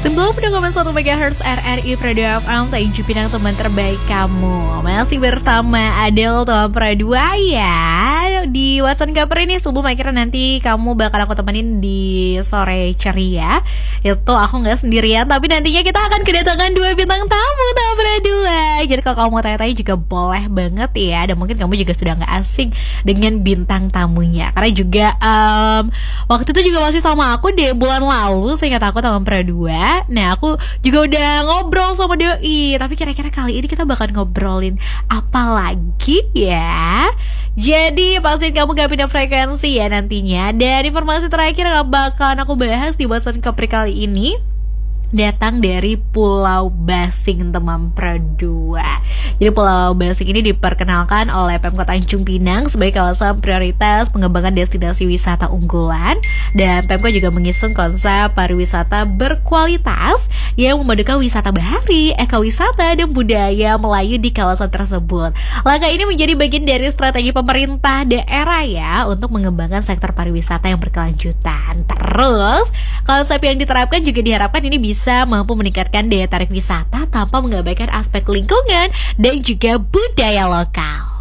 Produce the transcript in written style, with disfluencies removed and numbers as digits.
91 MHz RRI Radio FM, TJ Pinang, teman terbaik kamu. Masih bersama Adele teman Pradua ya. Di Watson Cover ini sebelum akhirnya nanti kamu bakal aku temenin di sore ceria. Itu aku gak sendirian, tapi nantinya kita akan kedatangan 2 bintang tamu teman Pradua. Jadi kalau kamu mau tanya-tanya juga boleh banget ya. Dan mungkin kamu juga sudah gak asing dengan bintang tamunya, karena juga waktu itu juga masih sama aku deh bulan lalu, seingat aku teman Pradua. Nah aku juga udah ngobrol sama Doi, tapi kira-kira kali ini kita bakal ngobrolin apa lagi ya? Jadi pastiin kamu gak pindah frekuensi ya nantinya. Dan informasi terakhir yang bakalan aku bahas di Watson Capri kali ini datang dari Pulau Basing teman Pradua. Jadi Pulau Basing ini diperkenalkan oleh Pemkot Tanjung Pinang sebagai kawasan prioritas pengembangan destinasi wisata unggulan. Dan Pemkot juga mengisung konsep pariwisata berkualitas yang memadukan wisata bahari, ekowisata, dan budaya Melayu di kawasan tersebut. Langkah ini menjadi bagian dari strategi pemerintah daerah ya untuk mengembangkan sektor pariwisata yang berkelanjutan. Terus konsep yang diterapkan juga diharapkan ini bisa mampu meningkatkan daya tarik wisata tanpa mengabaikan aspek lingkungan dan juga budaya lokal.